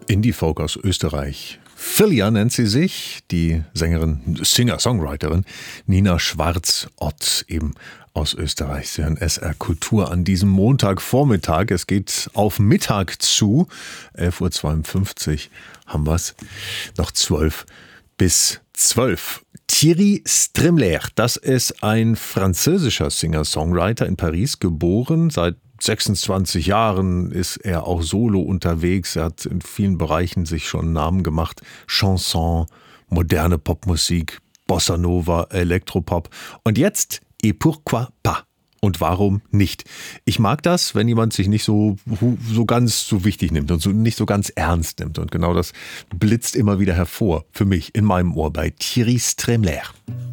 Indie-Folk aus Österreich. Filia nennt sie sich, die Sängerin, Singer-Songwriterin Nina Schwarz-Ott, eben aus Österreich. Sie hören SR Kultur an diesem Montagvormittag. Es geht auf Mittag zu. 11.52 Uhr haben wir es. Noch 12 bis 12. Thierry Strimler, das ist ein französischer Singer-Songwriter in Paris geboren. Seit 26 Jahren ist er auch solo unterwegs. Er hat in vielen Bereichen sich schon einen Namen gemacht. Chanson, moderne Popmusik, Bossa Nova, Elektropop. Und jetzt, et pourquoi pas? Und warum nicht? Ich mag das, wenn jemand sich nicht so ganz so wichtig nimmt und so nicht so ganz ernst nimmt. Und genau das blitzt immer wieder hervor für mich in meinem Ohr bei Thierry Strimler.